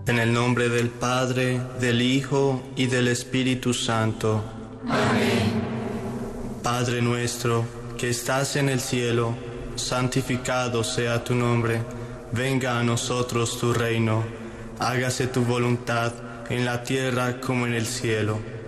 En el nombre del Padre, del Hijo y del Espíritu Santo. Amén. Padre nuestro, que estás en el cielo, santificado sea tu nombre. Venga a nosotros tu reino. Hágase tu voluntad en la tierra como en el cielo.